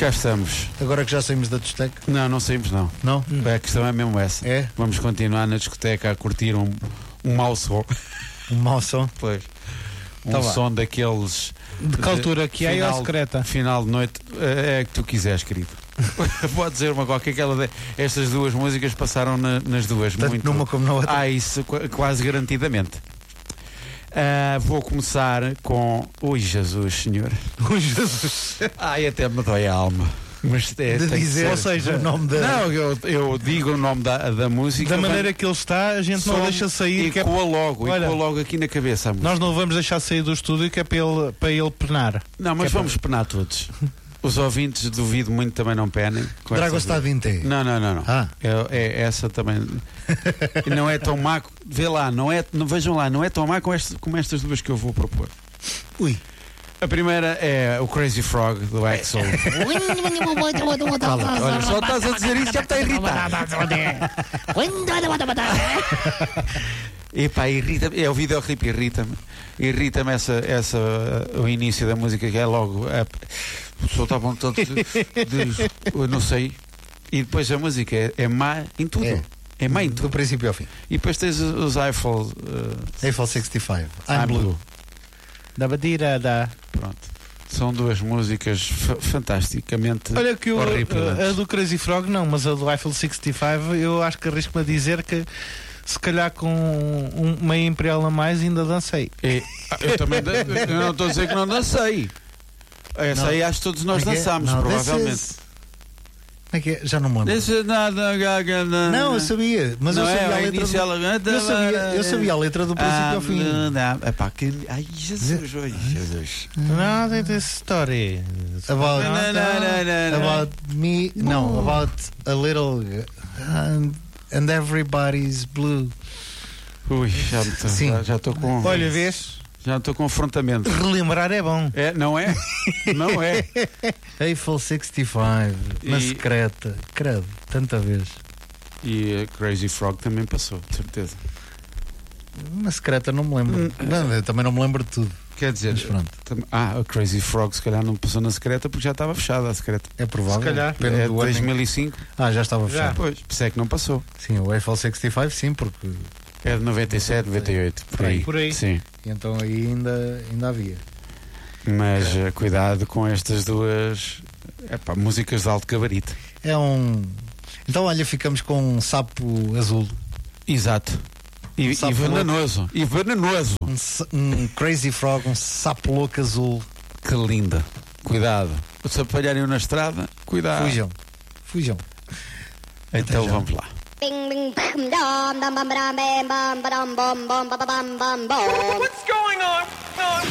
Cá estamos. Agora que já saímos da discoteca? Não saímos não. Não? A questão é mesmo essa. É? Vamos continuar na discoteca a curtir um mau som. Um mau som? Pois. Tá Um lá. som daqueles... De que altura que é ou secreta? Final de noite, é que tu quiseres, querido. Pode dizer uma qualquer que estas duas músicas passaram nas duas. Tanto muito... numa como na outra. Isso quase garantidamente. Vou começar com... Ui, Jesus, senhor. Ui, Jesus. Ai, até me dói a alma. Mas De dizer, ou seja, o nome da... Não, eu digo o nome da música. Da maneira que ele está, a gente não deixa sair. Ecoa logo, Olha, ecoa logo aqui na cabeça a música. nós não vamos deixar sair do estúdio que é para ele penar. Não, mas vamos penar todos. Os ouvintes, duvido muito, também não penem. Drago está 20. Não. Ah. Essa também. Não é tão má. Vê lá, vejam lá, não é tão má como estas duas que eu vou propor. Ui. A primeira é o Crazy Frog do Axl. Olha, só estás a dizer isso já me está a irritar. Epá, irrita-me. O videoclipe irrita-me. Irrita-me o início da música, que é logo. O pessoal está a vontade eu não sei. E depois a música é má em tudo. É má em tudo. Do princípio ao fim. E depois tens os Eiffel. Eiffel 65. I'm Blue. Da badira. Pronto. São duas músicas fantasticamente. Olha que horripilantes. a do Crazy Frog não, mas a do Eiffel 65 eu acho que arrisco-me a dizer que se calhar com meia imperial a mais ainda dancei. Eu também eu não estou a dizer que não dancei. Essa aí acho que todos nós dançámos, provavelmente. Como é que é? Já não me lembro. Não, eu sabia, mas eu sabia a letra. Eu sabia a letra do princípio ao fim. Ai, Jesus. Não, tem essa história. About me. Não, about a little. And everybody's blue. Ui, já estou com. Olha, vês? Já estou com afrontamento. Relembrar é bom. Não é? Não é? Eiffel 65, na secreta, credo, tanta vez. E a Crazy Frog também passou, de certeza. Na secreta não me lembro. Não, eu também não me lembro de tudo. Quer dizer, a Crazy Frog se calhar não passou na secreta porque já estava fechada a secreta. É provável. Se calhar. É 2005. Já estava fechado. Pois, por isso é que não passou. Sim, o Eiffel 65 sim, porque... É de 97, 98, Por aí. Sim. E então aí ainda havia. Mas cuidado com estas duas músicas de alto gabarito. Então olha, ficamos com um sapo azul. Exato. E venenoso. E venenoso. Um Crazy Frog, um sapo louco azul. Que linda. Cuidado. Se apanharem na estrada, cuidado. Fujam. Então vamos lá. What's going on?